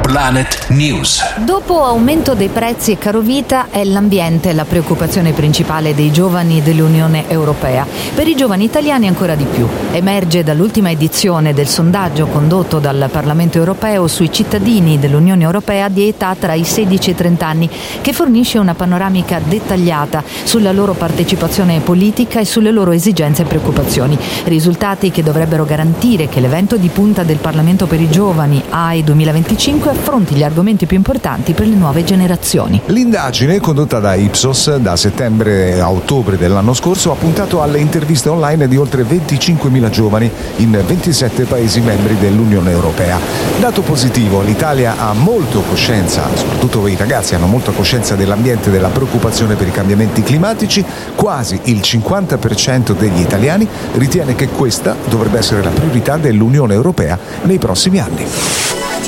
Planet News. Dopo aumento dei prezzi e carovita, è l'ambiente la preoccupazione principale dei giovani dell'Unione Europea. Per i giovani italiani ancora di più. Emerge dall'ultima edizione del sondaggio condotto dal Parlamento Europeo sui cittadini dell'Unione Europea di età tra i 16 e i 30 anni, che fornisce una panoramica dettagliata sulla loro partecipazione politica e sulle loro esigenze e preoccupazioni. Risultati che dovrebbero garantire che l'evento di punta del Parlamento per i giovani AI 2025 affronti gli argomenti più importanti per le nuove generazioni. L'indagine condotta da Ipsos da settembre a ottobre dell'anno scorso ha puntato alle interviste online di oltre 25.000 giovani in 27 Paesi membri dell'Unione Europea. Dato positivo, l'Italia ha molto coscienza, soprattutto i ragazzi hanno molta coscienza dell'ambiente e della preoccupazione per i cambiamenti climatici. Quasi il 50% degli italiani ritiene che questa dovrebbe essere la priorità dell'Unione Europea nei prossimi anni.